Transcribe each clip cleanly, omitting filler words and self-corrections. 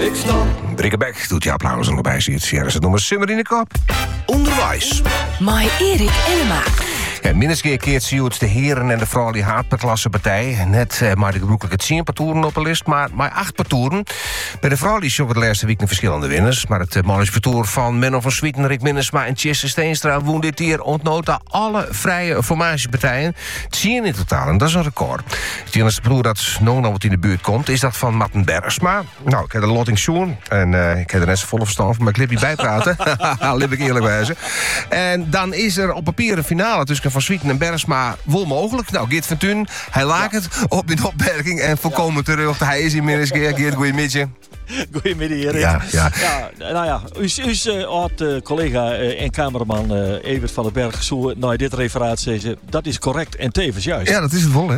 Ik stap. Brikkenbeck doet je applaus en erbij ziet. Ja, dat is het nummer Simmer in de kop. Onderwijs. Mai Erik Elma. Ja, minstens keert ze uit de heren en de vrouwen die haatperklassenpartij. Net maar de gebruikelijke 10 partoeren op de list, maar 8 partoeren. Bij de vrouwen die de laatste week een verschillende winners. Maar het mannelijke partoer van Menno van Swieten, Rick Minnesma en Tjesse Steenstra woon dit hier ontnota alle vrije formatiepartijen. 10 in totaal, en dat is een record. Het enige partoer dat nog wat in de buurt komt, is dat van Matten Bergsma. Nou, ik heb de lotting zoen en ik heb er net zo volle verstand van, maar ik liep niet bijpraten. Lip ik eerlijk wijzen. En dan is er op papier een finale tussen Van Swieten en Bergsma wel mogelijk. Nou, Geert van Thun, hij laakt het op in de opmerking en volkomen terug. Hij is hier minstens keer. Geert, goeiemiddag. Goedemiddag, Erik. Ja. Nou ja, uw oud-collega en cameraman Evert van den Berg zo naar dit referaat zeggen, dat is correct en tevens juist. Ja, dat is het wel, hè?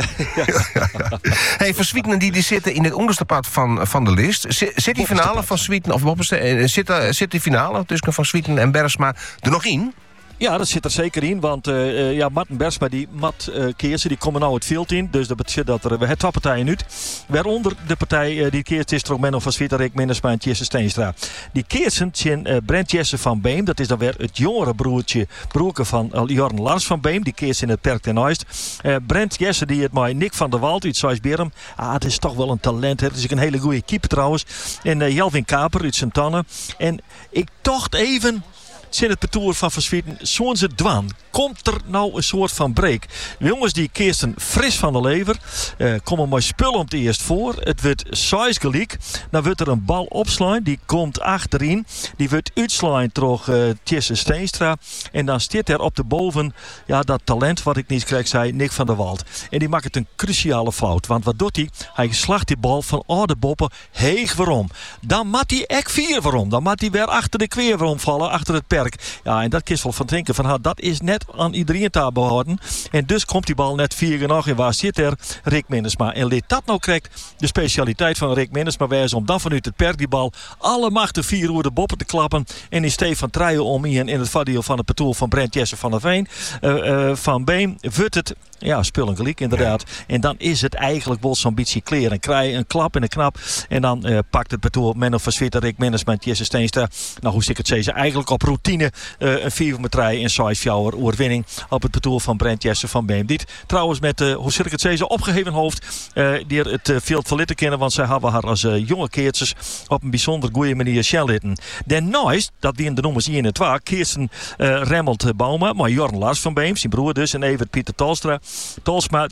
Ja. Hey, Van Swieten die zitten in het onderste pad van de list. Zit die finale van Swieten, of zit die finale tussen Van Swieten en Bergsma er nog in? Ja, dat zit er zeker in, want Matten Bergsma, Keersen, die komen nou het veld in. Dus dat betekent dat er het 2 partijen uit. Waaronder de partij die Keersen is er ook Menno van Swieten, Rick Minnesma en Tjesse Steenstra. Die Keersen zijn Brent Jesse van Beem. Dat is dan weer het jongere broerke van Jorn Lars van Beem. Die Keersen in het Perk ten Oost. Brent Jesse die het maar Nick van der Wald uit Zeisberum. Het is toch wel een talent. Het is ook een hele goede keeper trouwens. En Jelvin Kaper uit Sint-Anne. En ik dacht even, zit het partoer van Swieten, zo'n ze dwan. Komt er nou een soort van break? De jongens die Kirsten fris van de lever. Komen maar spul om het eerst voor. Het wordt 6 gelijk. Dan wordt er een bal opslaan. Die komt achterin. Die wordt uitslaan door Tjesse Steenstra. En dan zit er op de boven dat talent wat ik niet krijg zei, Nick van der Wald. En die maakt het een cruciale fout. Want wat doet hij? Hij slacht die bal van de boppen heeg waarom. Dan moet hij ek 4 waarom. Dan moet hij weer achter de kweer waarom vallen. Achter het perk. Ja, en dat kist wel van denken van dat is net aan iedereen te behouden. En dus komt die bal net 4 genoeg. En waar zit er? Rick Minnesma. En leed dat nou krijgt de specialiteit van Rick Minnesma wijzen om dan vanuit het perk die bal alle machten 4 uur de boppen te klappen. En in Stefan Truijen om in het vaardeel van het partoer van Brent Jesse van der Veen. Van Beem wordt het spullen gelijk inderdaad. Ja. En dan is het eigenlijk wel zo'n beetje kleren. Krijg een klap en een knap. En dan pakt het partoer Menno van Swieten, Rick Minnesma en Tjesse Steenstra. Nou, hoe zie ik het zeggen? Eigenlijk op routine een 4 met 3 en 6 overwinning op het partoer van Brent Jesse van Beem. Dit trouwens met, hoe zit ik het zeggen, opgeheven hoofd. Die het veld verlitten kennen, want zij hebben haar als jonge keertjes op een bijzonder goede manier shellitten. Daarnaast, dat wie in de nummers 1 en 2, Kirsten Remmelt Bauma, maar Jorn Lars van Beem, zijn broer dus, en Evert Pieter Tolsma,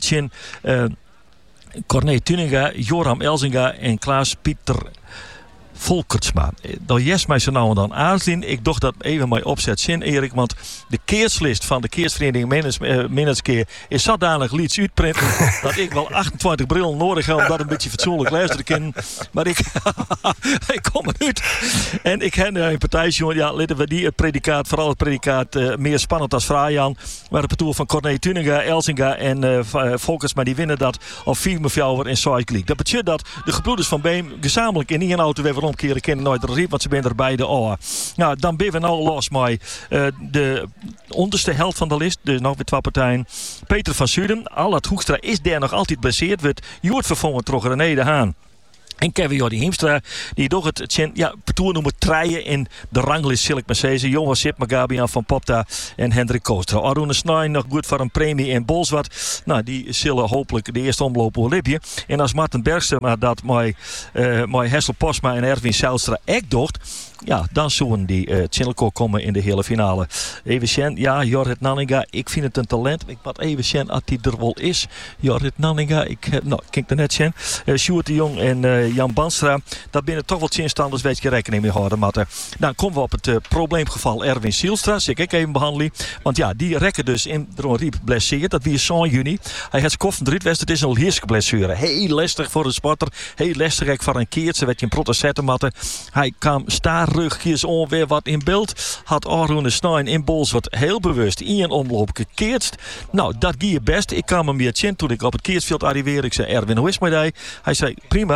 Corné Tuninga, Joram Elzinga en Klaas Pieter Volkertsma. Dat jes mij zo nou en dan aarzelen. Ik dacht dat even mij opzet zin, Erik, want de keerslist van de keersvereniging Minneskeer is zodanig lieds uitprinten dat ik wel 28 brillen nodig heb om dat een beetje fatsoenlijk luisteren te kunnen. Maar ik kom eruit. En ik heb een partijjongen, laten we die vooral het predicaat meer spannend als Vrajan. Maar het partoer van Corné Tuninga, Elzinga en Volkertsma die winnen dat op 4 mevrouw en 6 gelijk. Dat betekent dat de gebroeders van Beem gezamenlijk in één auto weer omkeren kennen nooit de riep, want ze zijn er beide al. Nou, dan ben we nou los met de onderste helft van de list. Dus nog weer 2 partijen. Peter van Zuiden, Allard Hoekstra is daar nog altijd blesseerd. Wordt Joert vervangen door René de Haan. En Kevin Jordi Hiemstra, die toch het partoer noemen treien in de ranglist, zal ik maar zeggen. Jonas Sip, Magabian van Popta en Hendrik Koostra. Arune Snijn nog goed voor een premie in Bolsward. Nou, die zullen hopelijk de eerste omloop Olympië. En als Matten Bergsma dat met Hessel Posma en Erwin Zijlstra echt docht, dan zullen die Tjindelko komen in de hele finale. Even Sjen, Jorrit Nanninga, ik vind het een talent. Ik wat even Sjen, als die er wel is. Jorrit Nanninga, kijk er net Sjen. Sjoerd de Jong en Jan Banstra. Dat binnen toch wel 10 standers weet je rekening mee houden. Maar dan komen we op het probleemgeval Erwin Zijlstra. Zeg ik even behandelen. Want die rekken dus in de riep blesseerd. Dat wie 1 juni. Hij had skoffen eruit. Het is een heerlijke blessure. Heel lastig voor een sporter. Heel lastig voor een keertje. Werd je een protest matten. Hij kwam rugjes onweer wat in beeld. Had Arune Snijn in Bolsward heel bewust in een omloop gekeerd. Nou, dat ging je best. Ik kwam hem weer tjen toen ik op het keersveld arriveerde. Ik zei, Erwin, hoe is het met jou? Hij zei, prima, want ik ga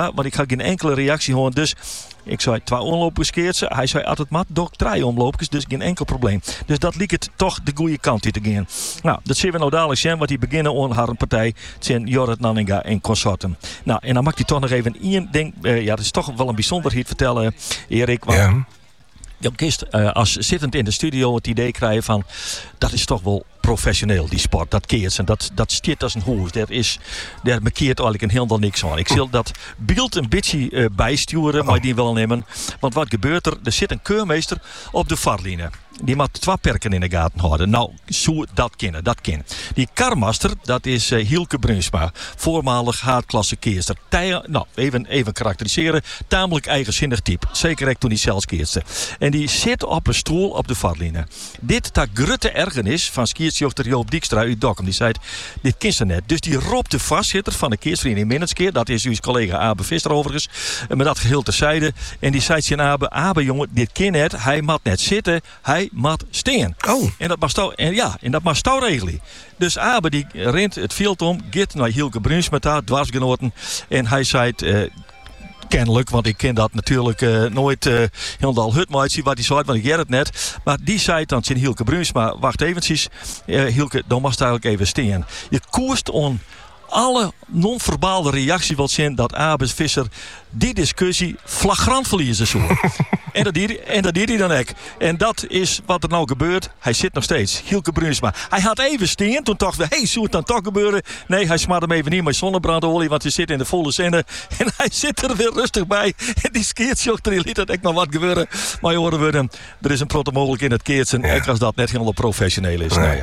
had geen enkele reactie gewoon. Dus ik zei 2 omloopjes keertje. Hij zei altijd mat, doch 3 omloopjes, dus geen enkel probleem. Dus dat liep het toch de goede kant uit te gaan. Nou, dat zien we nou dadelijk zien, want die beginnen aan haar partij. Het zijn Jorrit Nanninga en consorten. Nou, en dan mag hij toch nog even één ding. Dat is toch wel een bijzonderheid vertellen, Erik. Want je kist als zittend in de studio het idee krijgen van dat is toch wel professioneel, die sport, dat keert en dat stiert als een hoes. Daar markeert eigenlijk een helemaal niks aan. Ik zal dat beeld een beetje bijsturen, maar die wel nemen. Want wat gebeurt er? Er zit een keurmeester op de varline. Die moet 2 perken in de gaten houden. Nou, zo dat kennen. Die karmaster, dat is Hielke Brunsma. Voormalig haardklasse keerster. Nou, even karakteriseren. Tamelijk eigenzinnig type. Zeker ook toen hij zelfs keerste. En die zit op een stoel op de varline. Dit dat grutte ergernis van skiersjochter Joop Dijkstra uit Dokkum. Die zei, dit kent ze net. Dus die roept de vastzitter van de keersvereniging Minneskeer. Dat is uw collega Abe Visser overigens. Met dat geheel terzijde. En die zei aan Abe jongen, dit kan net. Hij mag net zitten. Hij mag steen. Oh. En dat mag stouw regelen. Dus Abe die rent het veld om. Gaat naar Hielke Brunsma daar, dwarsgenoten. En hij zei kennelijk, want ik ken dat natuurlijk nooit helemaal hutmaatje wat hij zei, want ik ken het net. Maar die zei dan zijn Hielke Brunsma, wacht eventjes, Hielke, dan mag je eigenlijk even steen. Je koerst on alle non-verbale reactie wil zien dat Abe Visser die discussie flagrant verliezen zo. En dat deed hij dan ook. En dat is wat er nou gebeurt. Hij zit nog steeds. Hielke Brunsma. Hij had even steen. Toen dachten we, hey, zou het dan toch gebeuren? Nee, hij smaat hem even niet met zonnebrandolie, want hij zit in de volle zenne. En hij zit er weer rustig bij. En die skeertjochter, die liet het echt nog wat gebeuren. Maar je hoorde we er is een protte mogelijk in het keertsen. Ja. Ook als dat net helemaal professioneel is. Nee.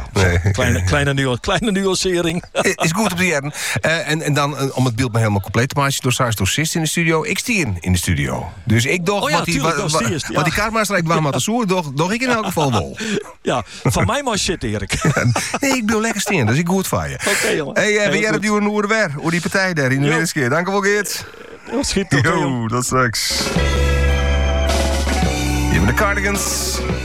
Kleine nuancering. Is goed op de jaren. En dan, om het beeld maar helemaal compleet te maken, door Saars docist in de studio. Ik stier in de studio. Dus ik dacht, wat die kaartmaster kwam met de soer, doch ik in elk geval wel. Ja, van mij maar shit, Erik. Nee, ik wil lekker steen, dus ik goed van je. Oké, jongen. Hey, ben jij het nieuwe noer weer? Hoe die partij daar in de Minneskeer. Dank je wel, Geert. Schiet op, dat straks. Hier met de Cardigans.